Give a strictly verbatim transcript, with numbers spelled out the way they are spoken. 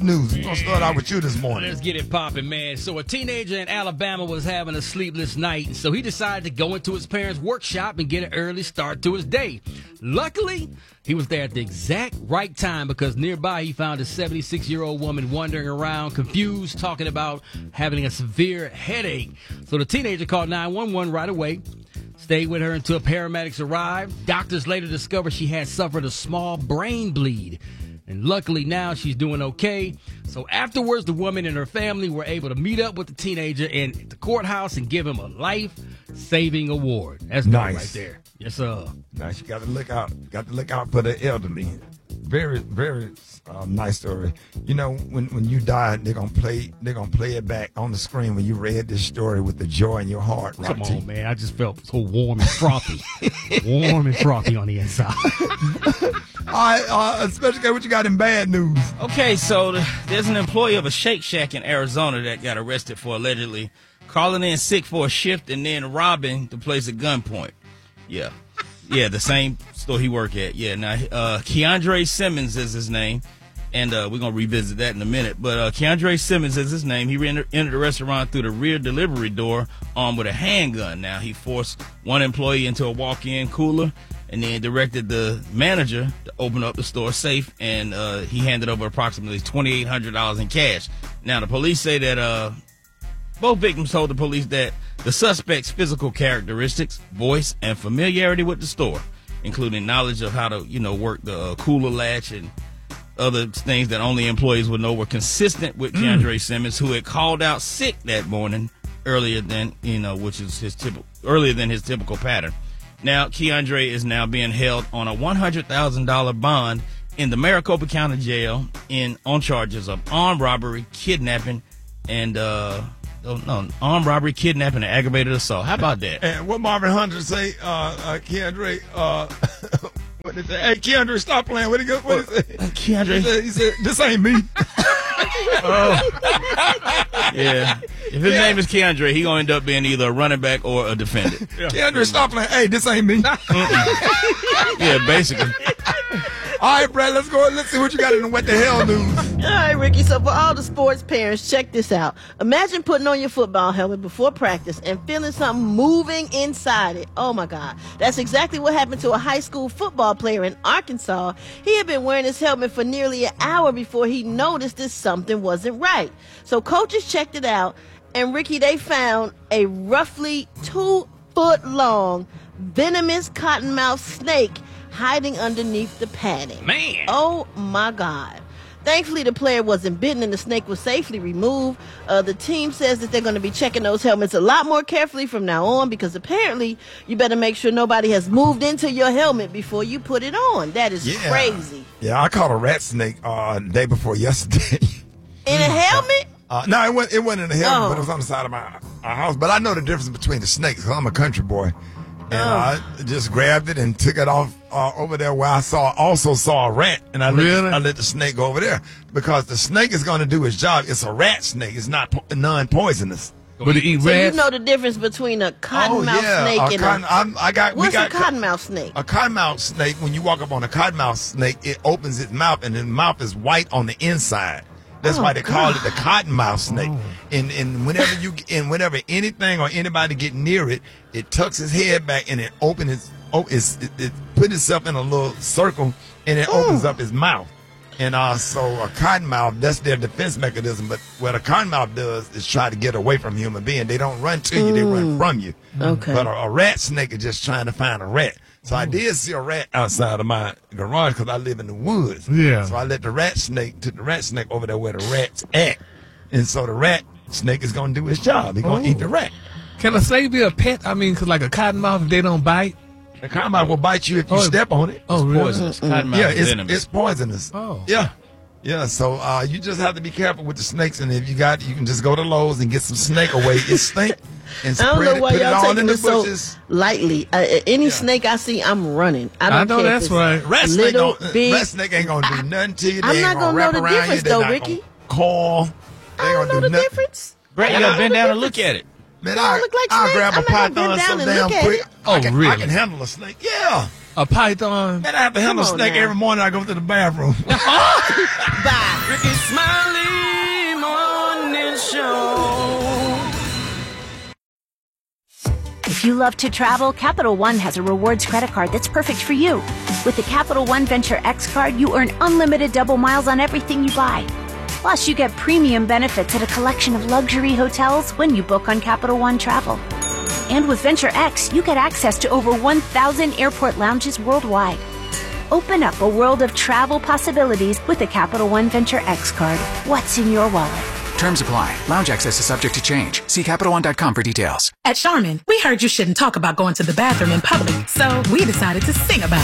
good news. We're going to start out with you this morning. Let's get it popping, man. So a teenager in Alabama was having a sleepless night, so he decided to go into his parents' workshop and get an early start to his day. Luckily, he was there at the exact right time because nearby he found a seventy-six-year-old woman wandering around, confused, talking about having a severe headache. So the teenager called nine one one right away, stayed with her until paramedics arrived. Doctors later discovered she had suffered a small brain bleed. And luckily now she's doing okay. So afterwards, the woman and her family were able to meet up with the teenager in the courthouse and give him a life-saving award. That's nice right there. Yes, sir. Nice. You got to look out. Got to look out for the elderly. Very, very uh, nice story. You know, when, when you die, they're gonna play. They're gonna play it back on the screen when you read this story with the joy in your heart. Come Rocky. on, man! I just felt so warm and frothy, warm and frothy on the inside. All right, uh, especially what you got in bad news. Okay, so the, there's an employee of a Shake Shack in Arizona that got arrested for allegedly calling in sick for a shift and then robbing the place at gunpoint. Yeah. Yeah, the same store he worked at. Yeah, now, uh, Keandre Simmons is his name, and uh, we're going to revisit that in a minute. But uh, Keandre Simmons is his name. He re- entered the restaurant through the rear delivery door armed with a handgun. Now, he forced one employee into a walk-in cooler and then directed the manager to open up the store safe, and uh, he handed over approximately twenty-eight hundred dollars in cash. Now, the police say that uh, both victims told the police that the suspect's physical characteristics, voice, and familiarity with the store, including knowledge of how to, you know, work the uh, cooler latch and other things that only employees would know, were consistent with mm. Keandre Simmons, who had called out sick that morning earlier than, you know, which is his typical, earlier than his typical pattern. Now, Keandre is now being held on a one hundred thousand dollars bond in the Maricopa County Jail in on charges of armed robbery, kidnapping, and uh, Oh, no, armed robbery, kidnapping, and aggravated assault. How about that? And what Marvin Hunter say, uh, uh, Keandre, uh, what did he say? Hey, Keandre, stop playing. What did he go? What did he say? Uh, Keandre. He said, he said, this ain't me. Oh. Yeah. If his yeah. name is Keandre, he going to end up being either a running back or a defender. Yeah. Keandre, stop playing. Hey, this ain't me. Yeah, basically. All right, Brad, let's go. Let's see what you got in the What the Hell news. All right, Ricky. So for all the sports parents, check this out. Imagine putting on your football helmet before practice and feeling something moving inside it. Oh, my God. That's exactly what happened to a high school football player in Arkansas. He had been wearing his helmet for nearly an hour before he noticed that something wasn't right. So coaches checked it out, and, Ricky, they found a roughly two-foot-long venomous cottonmouth snake hiding underneath the padding. Man. Oh, my God. Thankfully, the player wasn't bitten and the snake was safely removed. Uh, the team says that they're going to be checking those helmets a lot more carefully from now on, because apparently you better make sure nobody has moved into your helmet before you put it on. That is yeah. crazy. Yeah, I caught a rat snake uh, the day before yesterday. In a helmet? Uh, no, it wasn't, it wasn't in the helmet, Oh. but it was on the side of my, my house. But I know the difference between the snakes, because I'm a country boy. And Oh. I just grabbed it and took it off uh, over there where I saw also saw a rat, and I let, Really? I let the snake go over there because the snake is going to do its job. It's a rat snake. It's not po- non-poisonous. But it eat So rats? you know the difference between a cottonmouth oh yeah, snake a and cotton, a... I'm, I got. What's we got a cottonmouth snake? A cottonmouth snake. When you walk up on a cottonmouth snake, it opens its mouth, and the mouth is white on the inside. That's Oh, why they call God. it the cottonmouth snake. And and whenever you and whenever anything or anybody get near it, it tucks its head back and it opens its oh it's, it, it put itself in a little circle and it opens up its mouth. And uh, so a cottonmouth, that's their defense mechanism. But what a cottonmouth does is try to get away from human being. They don't run to you; they run from you. Okay. But a, a rat snake is just trying to find a rat. So I did see a rat outside of my garage because I live in the woods. Yeah. So I let the rat snake, took the rat snake over there where the rat's at. And so the rat snake is going to do its job. He's going to Oh. eat the rat. Can a snake be a pet? I mean, 'cause like a cottonmouth, if they don't bite. The cottonmouth will bite you if you Oh, step on it. Oh, really? Poisonous. Cottonmouth yeah, is it's, venomous. it's poisonous. Oh. Yeah. Yeah, so uh, you just have to be careful with the snakes. And if you got, you can just go to Lowe's and get some snake away. It stink. And I don't spread know it, why put it y'all all in taking the this so bushes. lightly. Uh, any Yeah. snake I see, I'm running. I don't I know care if that's it's right. Rat snake, little, don't, big. rat snake ain't gonna do nothing to you. They I'm ain't not gonna gonna wrap know the around difference, you. They're though, not Ricky. gonna call. They I ain't don't gonna know do the nothing. difference. Brett, you gotta bend down and look at it. Man, They I, don't look like I'll snakes. grab a I'm not gonna python bend so down and damn look at quick. it. I Oh, can, I really? can handle a snake. Yeah. A python? Man, I have to handle a Come on snake now. every morning I go to the bathroom. Bye. Ricky Smiley. If you love to travel, Capital One has a rewards credit card that's perfect for you. With the Capital One Venture X card, you earn unlimited double miles on everything you buy. Plus, you get premium benefits at a collection of luxury hotels when you book on Capital One Travel. And with Venture X, you get access to over one thousand airport lounges worldwide. Open up a world of travel possibilities with the Capital One Venture X card. What's in your wallet? Terms apply. Lounge access is subject to change. See Capital One dot com for details. At Charmin, we heard you shouldn't talk about going to the bathroom in public, so we decided to sing about it.